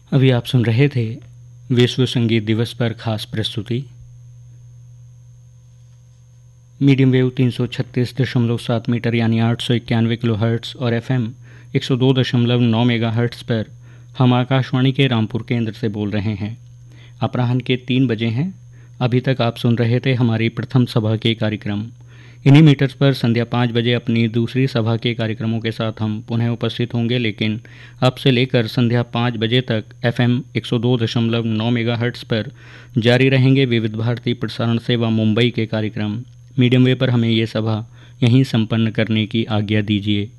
अभी आप सुन रहे थे विश्व संगीत दिवस पर खास प्रस्तुति। मीडियम वेव 336.7 मीटर यानी 891 किलो हर्ट्स और एफएम 102.9 मेगा हर्ट्स पर हम आकाशवाणी के रामपुर केंद्र से बोल रहे हैं। अपराह्न के 3 बजे हैं। अभी तक आप सुन रहे थे हमारी प्रथम सभा के कार्यक्रम। इन्हीं मीटर्स पर संध्या 5 बजे अपनी दूसरी सभा के कार्यक्रमों के साथ हम पुनः उपस्थित होंगे, लेकिन अब से लेकर संध्या 5 बजे तक एफएम 102.9 मेगाहर्ट्ज़ पर जारी रहेंगे विविध भारती प्रसारण सेवा मुंबई के कार्यक्रम। मीडियम वेव पर हमें ये सभा यहीं संपन्न करने की आज्ञा दीजिए।